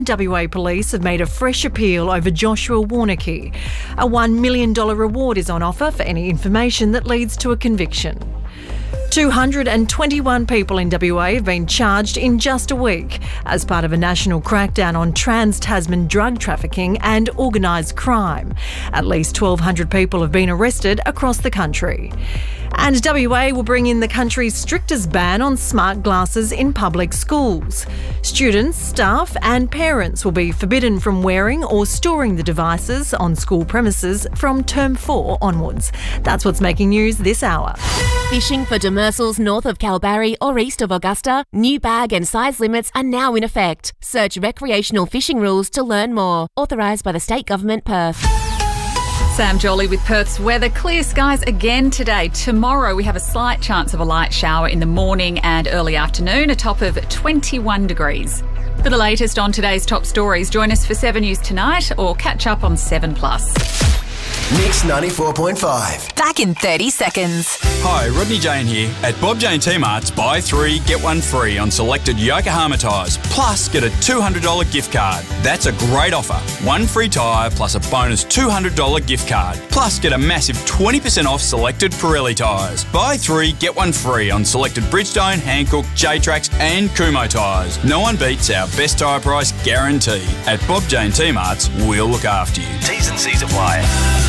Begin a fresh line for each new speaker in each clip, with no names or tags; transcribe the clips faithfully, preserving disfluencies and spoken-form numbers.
W A Police have made a fresh appeal over Joshua Warneke. A one million dollars reward is on offer for any information that leads to a conviction. two hundred twenty-one people in W A have been charged in just a week as part of a national crackdown on trans-Tasman drug trafficking and organised crime. At least twelve hundred people have been arrested across the country. And W A will bring in the country's strictest ban on smart glasses in public schools. Students, staff and parents will be forbidden from wearing or storing the devices on school premises from term four onwards. That's what's making news this hour.
Fishing for demersals north of Kalbarri or east of Augusta, new bag and size limits are now in effect. Search recreational fishing rules to learn more. Authorised by the State Government, Perth.
Sam Jolly with Perth's weather. Clear skies again today. Tomorrow we have a slight chance of a light shower in the morning and early afternoon, a top of twenty-one degrees. For the latest on today's top stories, join us for seven News tonight or catch up on seven plus.
Mix ninety-four point five.
Back in thirty seconds.
Hi, Rodney Jane here. At Bob Jane T-Marts, buy three, get one free on selected Yokohama tyres, plus get a two hundred dollars gift card. That's a great offer. One free tyre plus a bonus two hundred dollars gift card. Plus get a massive twenty percent off selected Pirelli tyres. Buy three, get one free on selected Bridgestone, Hankook, J-Trax and Kumho tyres. No one beats our best tyre price guarantee. At Bob Jane T-Marts, we'll look after you.
T's and C's apply.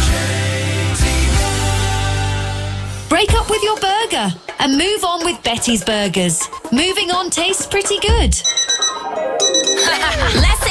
Break up with your burger and move on with Betty's Burgers. Moving on tastes pretty good.
Less